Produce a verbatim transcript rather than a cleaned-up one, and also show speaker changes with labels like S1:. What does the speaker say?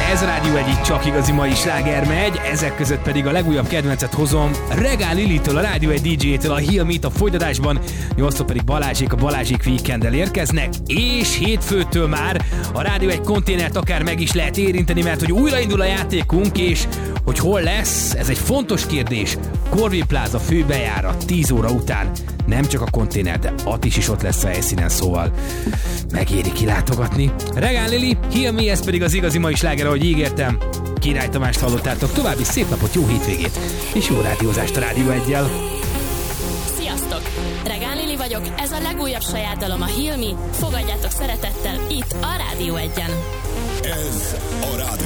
S1: Ez a Rádió egyik csak igazi mai sláger megy, ezek között pedig a legújabb kedvencet hozom Regál Lilitől, a Rádió egy dé jétől, a Heal Me-t a folytatásban, nyolctól pedig Balázsék a Balázsék Weekenddel érkeznek, és hétfőtől már a Rádió egy konténert akár meg is lehet érinteni, mert hogy újraindul a játékunk, és hogy hol lesz, ez egy fontos kérdés. Corvin Plaza főbejárat tíz óra után, nem csak a konténer, de Atis is ott lesz a helyszínen, szóval megéri kilátogatni. Regál Lili, Heal Me, ez pedig az igazi mai sláger, ahogy ígértem. Király Tamást hallottátok, további szép napot, jó hétvégét, és jó rádiózást a Rádió egyel.
S2: Sziasztok! Regál Lili vagyok, ez a legújabb saját dalom, a Heal Me. Fogadjátok szeretettel itt a Rádió egyen.
S3: Ez a Rádió